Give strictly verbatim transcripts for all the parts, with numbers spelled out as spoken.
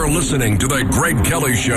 listening to The Greg Kelly Show.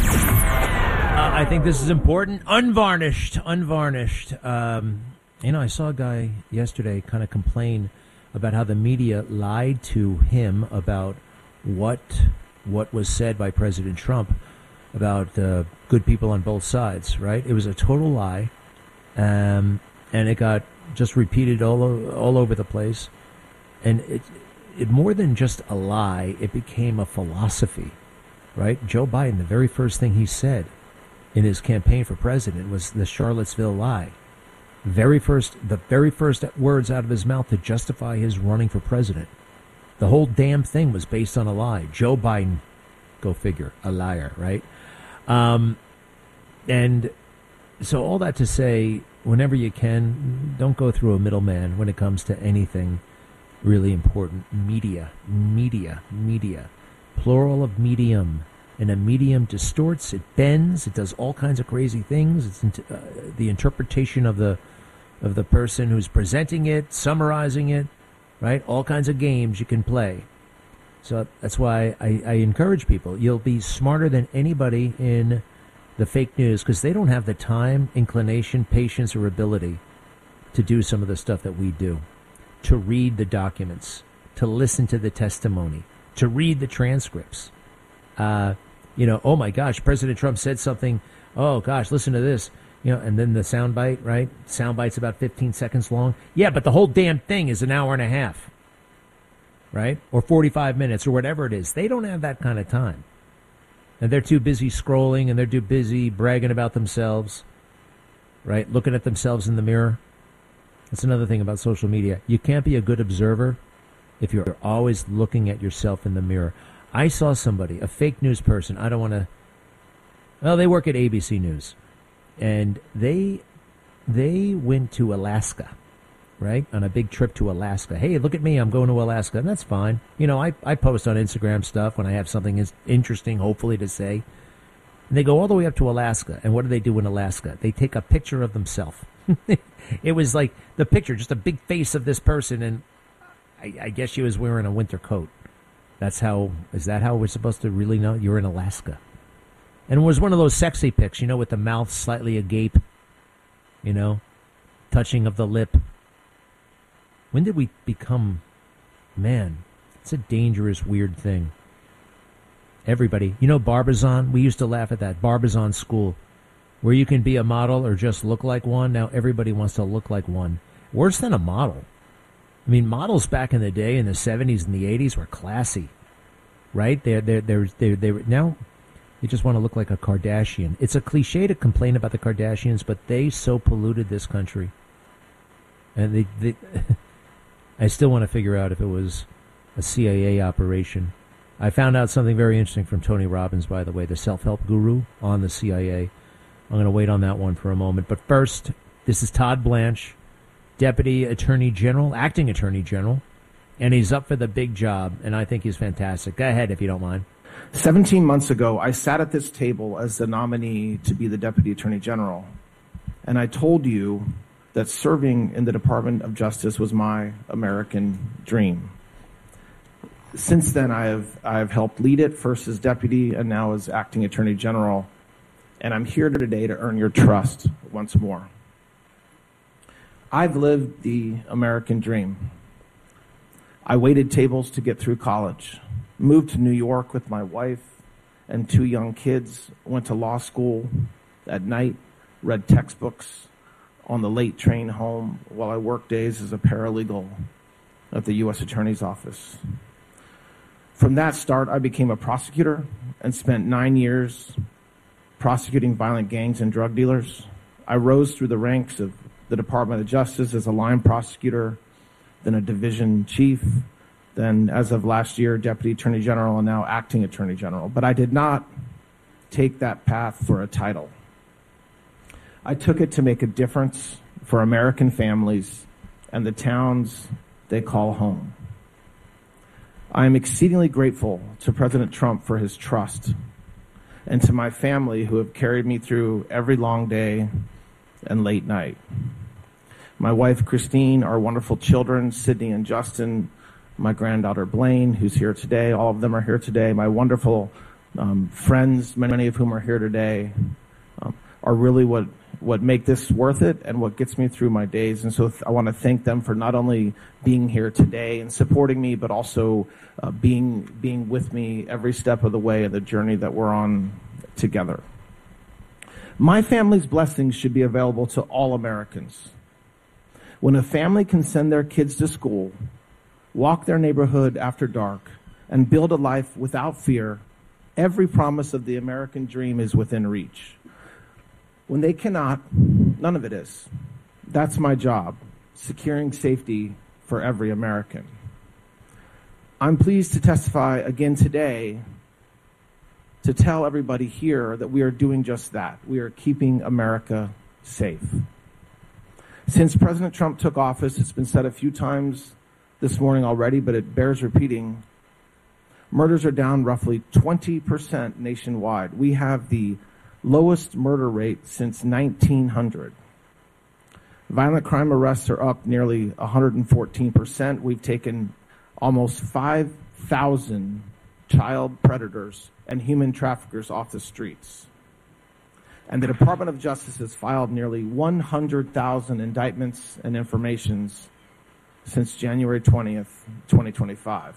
Uh, I think this is important. Unvarnished. Unvarnished. Um, you know, I saw a guy yesterday kind of complain about how the media lied to him about what what was said by President Trump about uh, good people on both sides, right? It was a total lie, um, and it got just repeated all o- all over the place. And it, it more than just a lie, it became a philosophy, right? Joe Biden, the very first thing he said in his campaign for president was the Charlottesville lie. Very first, the very first words out of his mouth to justify his running for president. The whole damn thing was based on a lie. Joe Biden, go figure, a liar, right? Um, and so all that to say, whenever you can, don't go through a middleman when it comes to anything really important. Media, media, media, plural of medium. And a medium distorts, it bends, it does all kinds of crazy things. It's uh, the interpretation of the of the person who's presenting it, summarizing it, right? All kinds of games you can play. So that's why I, I encourage people. You'll be smarter than anybody in the fake news because they don't have the time, inclination, patience, or ability to do some of the stuff that we do. To read the documents, to listen to the testimony, to read the transcripts. Uh, you know, oh my gosh, President Trump said something. Oh gosh, listen to this. You know, and then the soundbite, right? Soundbite's about fifteen seconds long. Yeah, but the whole damn thing is an hour and a half, right? Or forty-five minutes or whatever it is. They don't have that kind of time. And they're too busy scrolling and they're too busy bragging about themselves, right? Looking at themselves in the mirror. That's another thing about social media. You can't be a good observer if you're always looking at yourself in the mirror. I saw somebody, a fake news person. I don't want to. Well, they work at A B C News, and they they went to Alaska, right, on a big trip to Alaska. Hey, look at me, I'm going to Alaska, and that's fine. You know, I, I post on Instagram stuff when I have something interesting, hopefully, to say. And they go all the way up to Alaska, and what do they do in Alaska? They take a picture of themselves. It was like the picture, just a big face of this person, and I, I guess she was wearing a winter coat. That's how, is that how we're supposed to really know you're in Alaska? And it was one of those sexy pics, you know, with the mouth slightly agape, you know, touching of the lip. When did we become, man, it's a dangerous, weird thing. Everybody, you know, Barbizon, we used to laugh at that, Barbizon school, where you can be a model or just look like one. Now everybody wants to look like one. Worse than a model. I mean, models back in the day, in the seventies and the eighties, were classy, right? They're, they're, they're, they're, they're, now, you just want to look like a Kardashian. It's a cliche to complain about the Kardashians, but they so polluted this country. And they, they I still want to figure out if it was a C I A operation. I found out something very interesting from Tony Robbins, by the way, the self-help guru on the C I A. I'm going to wait on that one for a moment. But first, this is Todd Blanche, Deputy Attorney General, Acting Attorney General, and he's up for the big job, and I think he's fantastic. Go ahead, if you don't mind. seventeen months ago, I sat at this table as the nominee to be the Deputy Attorney General, and I told you that serving in the Department of Justice was my American dream. Since then, I have I have helped lead it, first as Deputy and now as Acting Attorney General, and I'm here today to earn your trust once more. I've lived the American dream. I waited tables to get through college, moved to New York with my wife and two young kids, went to law school at night, read textbooks on the late train home while I worked days as a paralegal at the U S Attorney's Office. From that start, I became a prosecutor and spent nine years prosecuting violent gangs and drug dealers. I rose through the ranks of the Department of Justice as a line prosecutor, then a division chief, then as of last year, Deputy Attorney General, and now Acting Attorney General. But I did not take that path for a title. I took it to make a difference for American families and the towns they call home. I am exceedingly grateful to President Trump for his trust and to my family who have carried me through every long day and late night. My wife, Christine, our wonderful children, Sydney and Justin, my granddaughter Blaine, who's here today. All of them are here today. My wonderful um, friends, many, many of whom are here today, um, are really what, what make this worth it and what gets me through my days. And so th- I want to thank them for not only being here today and supporting me, but also uh, being, being with me every step of the way of the journey that we're on together. My family's blessings should be available to all Americans. When a family can send their kids to school, walk their neighborhood after dark, and build a life without fear, every promise of the American dream is within reach. When they cannot, none of it is. That's my job, securing safety for every American. I'm pleased to testify again today to tell everybody here that we are doing just that. We are keeping America safe. Since President Trump took office, it's been said a few times this morning already, but it bears repeating, murders are down roughly twenty percent nationwide. We have the lowest murder rate since nineteen hundred. Violent crime arrests are up nearly one hundred fourteen percent. We've taken almost five thousand child predators and human traffickers off the streets. And the Department of Justice has filed nearly one hundred thousand indictments and informations since January twentieth, twenty twenty-five.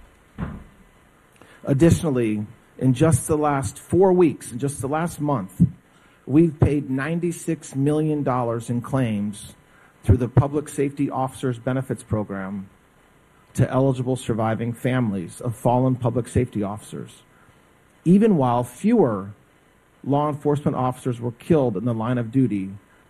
Additionally, in just the last four weeks, in just the last month, we've paid ninety-six million dollars in claims through the Public Safety Officers Benefits Program to eligible surviving families of fallen public safety officers, even while fewer law enforcement officers were killed in the line of duty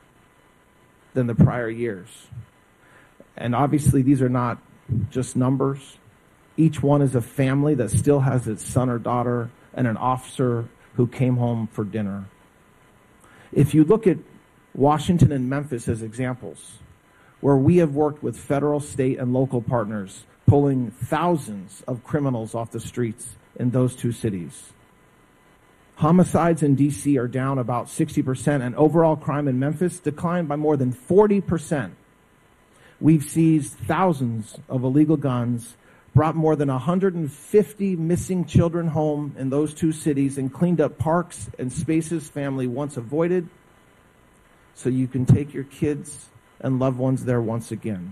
than the prior years. And obviously, these are not just numbers. Each one is a family that still has its son or daughter and an officer who came home for dinner. If you look at Washington and Memphis as examples, where we have worked with federal, state, and local partners, pulling thousands of criminals off the streets in those two cities. Homicides in D C are down about sixty percent, and overall crime in Memphis declined by more than forty percent. We've seized thousands of illegal guns, brought more than one hundred fifty missing children home in those two cities, and cleaned up parks and spaces family once avoided so you can take your kids and loved ones there once again.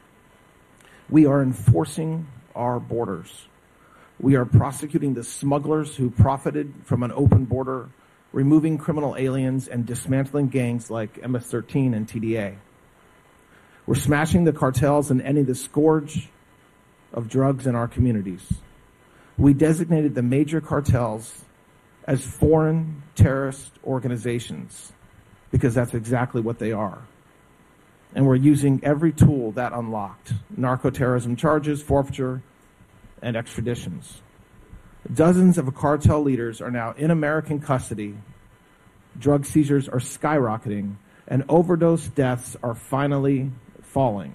We are enforcing our borders. We are prosecuting the smugglers who profited from an open border, removing criminal aliens, and dismantling gangs like M S thirteen and T D A. We're smashing the cartels and ending the scourge of drugs in our communities. We designated the major cartels as foreign terrorist organizations because that's exactly what they are. And we're using every tool that unlocked: narcoterrorism charges, forfeiture, and extraditions. Dozens of cartel leaders are now in American custody. Drug seizures are skyrocketing, and overdose deaths are finally falling.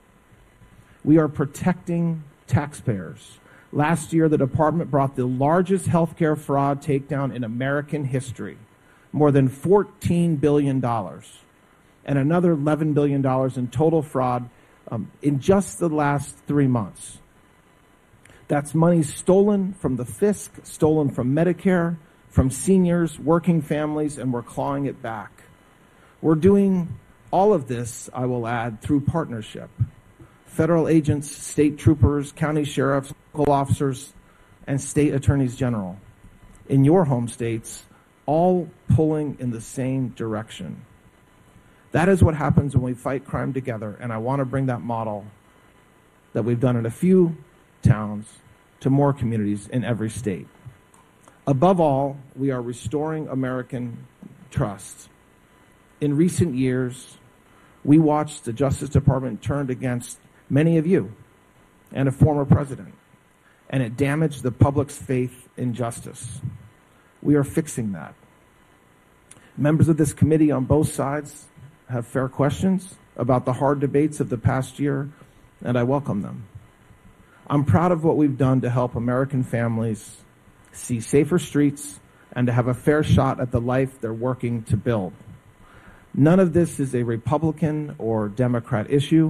We are protecting taxpayers. Last year, the department brought the largest healthcare fraud takedown in American history, more than fourteen billion dollars, and another eleven billion dollars in total fraud um, in just the last three months. That's money stolen from the Fisc, stolen from Medicare, from seniors, working families, and we're clawing it back. We're doing all of this, I will add, through partnership. Federal agents, state troopers, county sheriffs, local officers, and state attorneys general in your home states, all pulling in the same direction. That is what happens when we fight crime together, and I want to bring that model that we've done in a few towns to more communities in every state. Above all, we are restoring American trust. In recent years, we watched the Justice Department turned against many of you and a former president, and it damaged the public's faith in justice. We are fixing that. Members of this committee on both sides have fair questions about the hard debates of the past year, and I welcome them. I'm proud of what we've done to help American families see safer streets and to have a fair shot at the life they're working to build. None of this is a Republican or Democrat issue.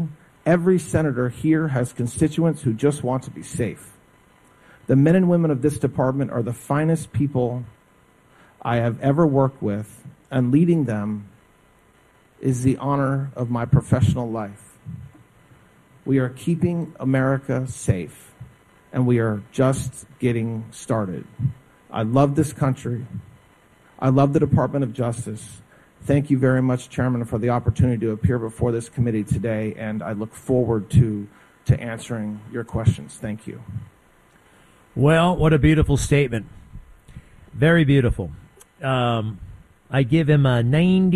Every senator here has constituents who just want to be safe. The men and women of this department are the finest people I have ever worked with, and leading them is the honor of my professional life. We are keeping America safe, and we are just getting started. I love this country. I love the Department of Justice. Thank you very much, Chairman, for the opportunity to appear before this committee today, and I look forward to, to answering your questions. Thank you. Well, what a beautiful statement. Very beautiful. Um, I give him a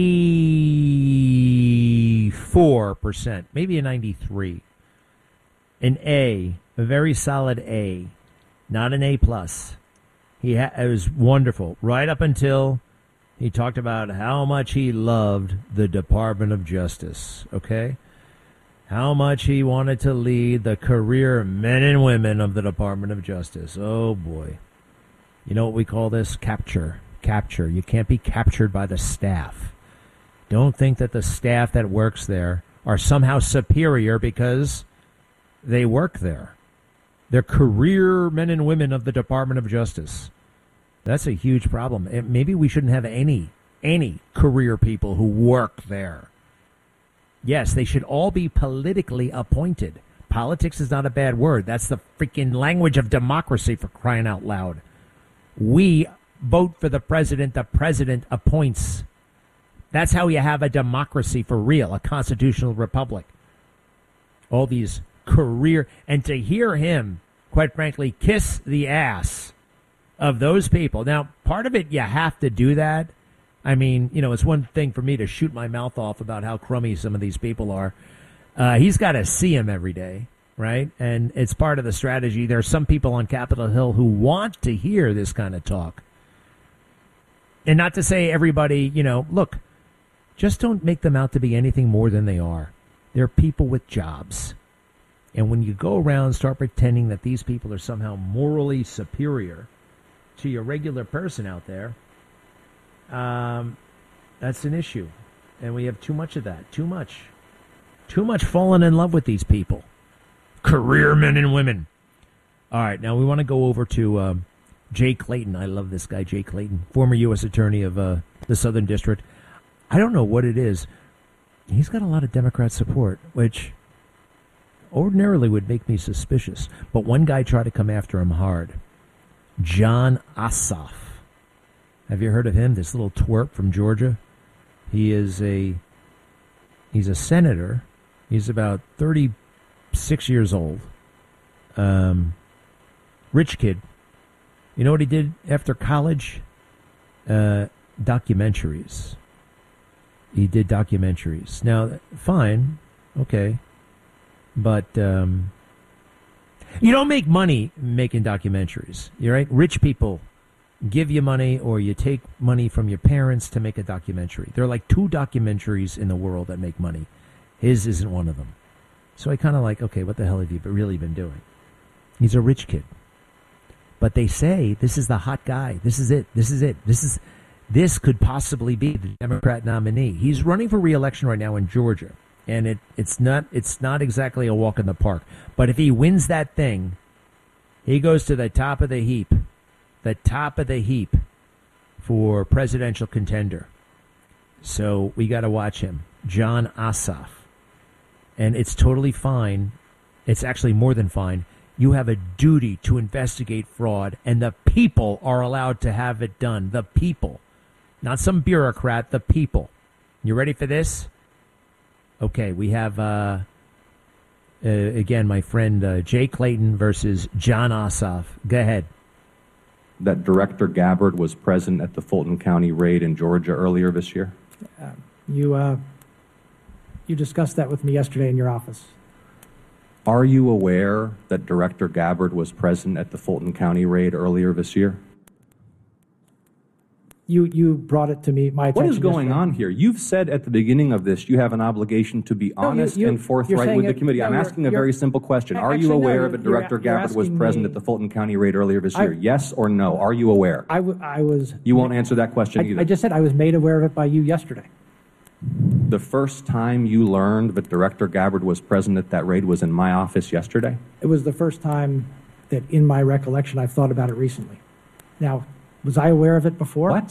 ninety-four percent, maybe a ninety-three. An A, a very solid A, not an A plus. He ha- it was wonderful right up until he talked about how much he loved the Department of Justice, okay? How much he wanted to lead the career men and women of the Department of Justice. Oh, boy. You know what we call this? Capture. Capture. You can't be captured by the staff. Don't think that the staff that works there are somehow superior because they work there. They're career men and women of the Department of Justice. That's a huge problem. Maybe we shouldn't have any, any career people who work there. Yes, they should all be politically appointed. Politics is not a bad word. That's the freaking language of democracy, for crying out loud. We vote for the president. The president appoints. That's how you have a democracy for real, a constitutional republic. All these career, and to hear him, quite frankly, kiss the ass of those people. Now, part of it, you have to do that. I mean, you know, it's one thing for me to shoot my mouth off about how crummy some of these people are. Uh, he's got to see them every day, right? And it's part of the strategy. There are some people on Capitol Hill who want to hear this kind of talk. And not to say everybody, you know, look, just don't make them out to be anything more than they are. They're people with jobs. And when you go around and start pretending that these people are somehow morally superior to your regular person out there, um, that's an issue. And we have too much of that. Too much. Too much falling in love with these people. Career men and women. All right, now we want to go over to um, Jay Clayton. I love this guy, Jay Clayton, former U S attorney of uh, the Southern District. I don't know what it is. He's got a lot of Democrat support, which ordinarily would make me suspicious. But one guy tried to come after him hard. Jon Ossoff. Have you heard of him? This little twerp from Georgia. He is a he's a senator. He's about thirty-six years old. Um, rich kid. You know what he did after college? Uh, documentaries. He did documentaries. Now, fine, okay, but um, you don't make money making documentaries. You're right. Rich people give you money, or you take money from your parents to make a documentary. There are like two documentaries in the world that make money. His isn't one of them. So I kind of like, okay, what the hell have you really been doing? He's a rich kid. But they say this is the hot guy. This is it. This is it. This is this could possibly be the Democrat nominee. He's running for re-election right now in Georgia, and it, it's not it's not exactly a walk in the park. But if he wins that thing, he goes to the top of the heap. The top of the heap for presidential contender. So we got to watch him. Jon Ossoff. And it's totally fine. It's actually more than fine. You have a duty to investigate fraud, and the people are allowed to have it done. The people. Not some bureaucrat, the people. You ready for this? Okay, we have, uh, uh, again, my friend uh, Jay Clayton versus Jon Ossoff. Go ahead. That Director Gabbard was present at the Fulton County raid in Georgia earlier this year? Uh, you, uh, you discussed that with me yesterday in your office. Are you aware that Director Gabbard was present at the Fulton County raid earlier this year? You, you brought it to me, my attention. What is going yesterday. on here? You've said at the beginning of this you have an obligation to be No, you- honest you- and you're forthright with the saying committee. it- I'm no, asking a you're- very simple question. Are Actually, you no, aware you're- that Director you're- you're Gabbard was asking present me- at the Fulton County raid earlier this I- year? Yes or no? Are you aware? I, w- I was... You won't answer that question I, either. I just said I was made aware of it by you yesterday. The first time you learned that Director Gabbard was present at that raid was in my office yesterday? It was the first time that, in my recollection, I've thought about it recently. Now, was I aware of it before? What?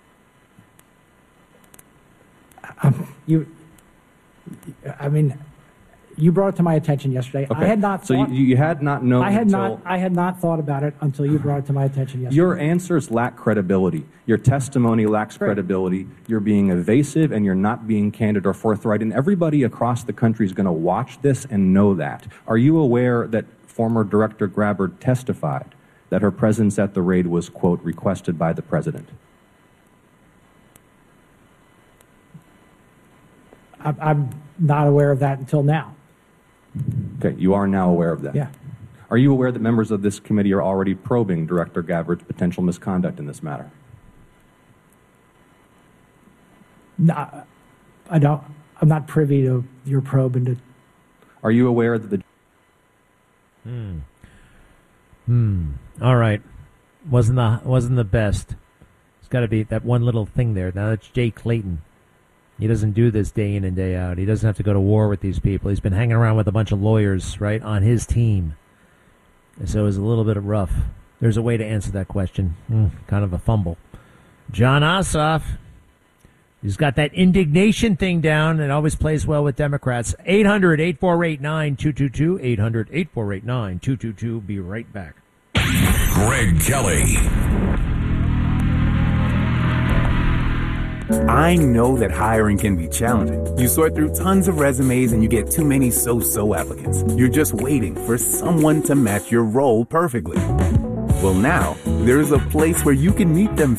Um, you, I mean, you brought it to my attention yesterday. Okay. I had not So thought, you, you had not known I had until... not, I had not thought about it until you brought it to my attention yesterday. Your answers lack credibility. Your testimony lacks Right. credibility. You're being evasive and you're not being candid or forthright. And everybody across the country is going to watch this and know that. Are you aware that former Director Gabbard testified that her presence at the raid was, quote, requested by the president? I'm, I'm not aware of that until now. Okay, you are now aware of that. Yeah. Are you aware that members of this committee are already probing Director Gabbard's potential misconduct in this matter? No, I don't. I'm not privy to your probe into. Are you aware that the Hmm. Hmm. All right. Wasn't the wasn't the best. It's got to be that one little thing there. Now that's Jay Clayton. He doesn't do this day in and day out. He doesn't have to go to war with these people. He's been hanging around with a bunch of lawyers, right, on his team. And so it's a little bit rough. There's a way to answer that question. Mm, kind of a fumble. John Ossoff. He's got that indignation thing down and always plays well with Democrats. eight hundred, eight four eight, nine two two two. eight hundred, eight four eight, nine two two two. Be right back. Greg Kelly. I know that hiring can be challenging. You sort through tons of resumes and you get too many so-so applicants. You're just waiting for someone to match your role perfectly. Well, now, there's a place where you can meet them